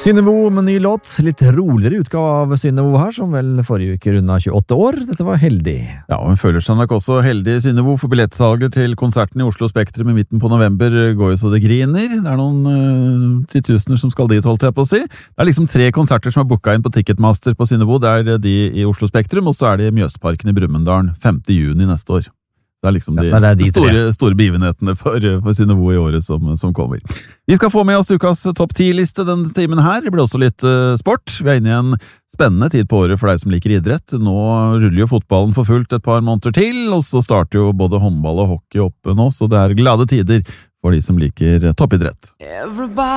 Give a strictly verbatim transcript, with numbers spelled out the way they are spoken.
Synnevo med ny låt, litt roligere utgave av Synnevo her, som vel forrige uke rundet tjueåtte år. Dette var heldig. Ja, og hun føler seg nok også heldig i Synnevo, for billettsalget til konserten i Oslo Spektrum i midten på november går jo så det griner. Det er noen uh, titusener som skal dit, holdt jeg på å si. Det er liksom tre konserter som er booket inn på Ticketmaster på Synnevo. Det er de i Oslo Spektrum, og så er det i Mjøsparken i Brumunddal femte juni neste år. Det er liksom de, ja, det er de store, store begivenhetene for, for Synnevo i året som, som kommer. Vi skal få med oss ukas topp ti-liste denne timen her. Det blir også litt uh, sport. Vi er inne i en spennende tid på året for deg som liker idrett. Nå ruller jo fotballen for fullt et par måneder til, og så starter jo både håndball og hockey opp nå, så det er glade tider for de som liker toppidrett. Everybody.